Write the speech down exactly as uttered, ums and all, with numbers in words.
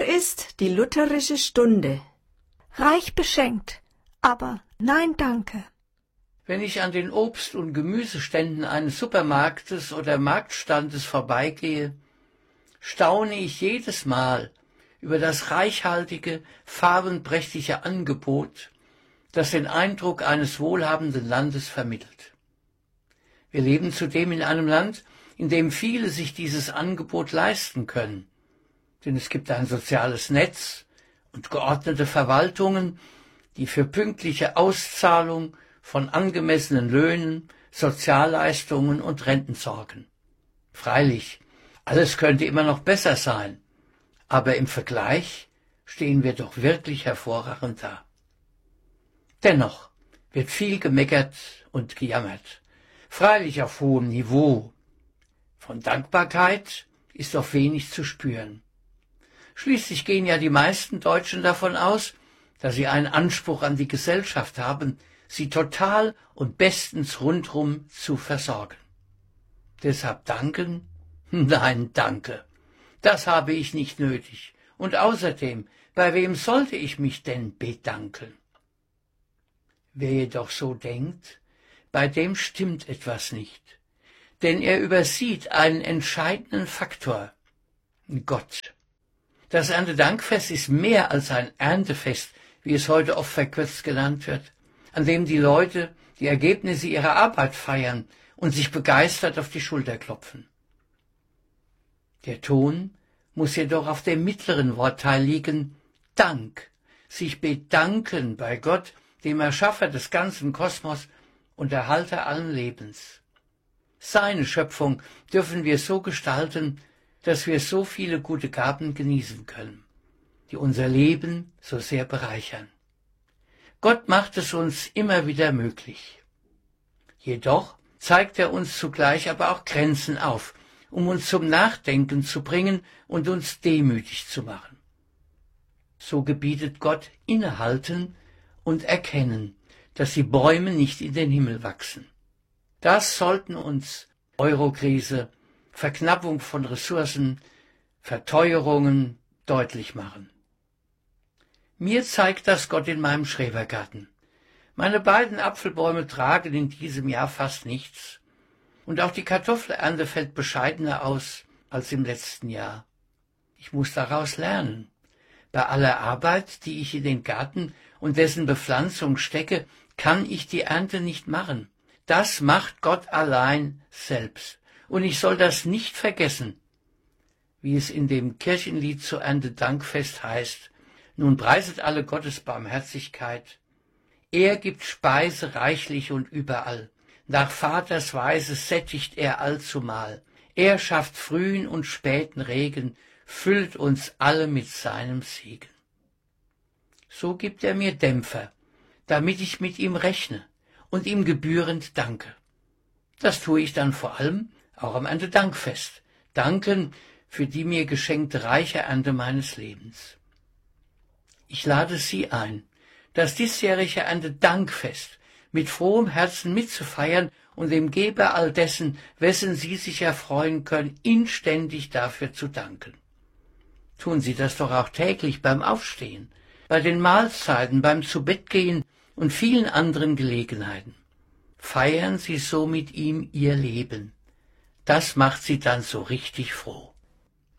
ist die lutherische Stunde. Reich beschenkt, aber nein, danke. Wenn ich an den Obst- und Gemüseständen eines Supermarktes oder Marktstandes vorbeigehe, staune ich jedes Mal über das reichhaltige, farbenprächtige Angebot, das den Eindruck eines wohlhabenden Landes vermittelt. Wir leben zudem in einem Land, in dem viele sich dieses Angebot leisten können, denn es gibt ein soziales Netz und geordnete Verwaltungen, die für pünktliche Auszahlung von angemessenen Löhnen, Sozialleistungen und Renten sorgen. Freilich, alles könnte immer noch besser sein, aber im Vergleich stehen wir doch wirklich hervorragend da. Dennoch wird viel gemeckert und gejammert, freilich auf hohem Niveau. Von Dankbarkeit ist doch wenig zu spüren. Schließlich gehen ja die meisten Deutschen davon aus, dass sie einen Anspruch an die Gesellschaft haben, sie total und bestens rundrum zu versorgen. Deshalb danken? Nein, danke. Das habe ich nicht nötig. Und außerdem, bei wem sollte ich mich denn bedanken? Wer jedoch so denkt, bei dem stimmt etwas nicht. Denn er übersieht einen entscheidenden Faktor: Gott. Das Erntedankfest ist mehr als ein Erntefest, wie es heute oft verkürzt genannt wird, an dem die Leute die Ergebnisse ihrer Arbeit feiern und sich begeistert auf die Schulter klopfen. Der Ton muss jedoch auf dem mittleren Wortteil liegen: Dank, sich bedanken bei Gott, dem Erschaffer des ganzen Kosmos und Erhalter allen Lebens. Seine Schöpfung dürfen wir so gestalten, dass wir so viele gute Gaben genießen können, die unser Leben so sehr bereichern. Gott macht es uns immer wieder möglich. Jedoch zeigt er uns zugleich aber auch Grenzen auf, um uns zum Nachdenken zu bringen und uns demütig zu machen. So gebietet Gott innehalten und erkennen, dass die Bäume nicht in den Himmel wachsen. Das sollten uns Eurokrise, Verknappung von Ressourcen, Verteuerungen deutlich machen. Mir zeigt das Gott in meinem Schrebergarten. Meine beiden Apfelbäume tragen in diesem Jahr fast nichts. Und auch die Kartoffelernte fällt bescheidener aus als im letzten Jahr. Ich muss daraus lernen. Bei aller Arbeit, die ich in den Garten und dessen Bepflanzung stecke, kann ich die Ernte nicht machen. Das macht Gott allein selbst. Und ich soll das nicht vergessen, wie es in dem Kirchenlied zur Erntedankfest heißt: Nun preiset alle Gottes Barmherzigkeit. Er gibt Speise reichlich und überall. Nach Vaters Weise sättigt er allzumal. Er schafft frühen und späten Regen, füllt uns alle mit seinem Segen. So gibt er mir Dämpfer, damit ich mit ihm rechne und ihm gebührend danke. Das tue ich dann vor allem auch am Erntedankfest, danken für die mir geschenkte reiche Ernte meines Lebens. Ich lade Sie ein, das diesjährige Erntedankfest mit frohem Herzen mitzufeiern und dem Geber all dessen, wessen Sie sich erfreuen können, inständig dafür zu danken. Tun Sie das doch auch täglich beim Aufstehen, bei den Mahlzeiten, beim Zubettgehen und vielen anderen Gelegenheiten. Feiern Sie so mit ihm Ihr Leben. Das macht Sie dann so richtig froh.